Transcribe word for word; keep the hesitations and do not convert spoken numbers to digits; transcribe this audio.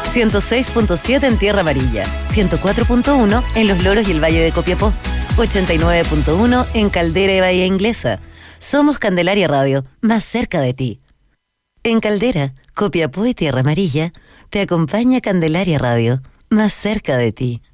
ciento seis punto siete en Tierra Amarilla, ciento cuatro punto uno en Los Loros y el Valle de Copiapó, ochenta y nueve punto uno en Caldera y Bahía Inglesa. Somos Candelaria Radio, más cerca de ti. En Caldera, Copiapó y Tierra Amarilla, te acompaña Candelaria Radio, más cerca de ti.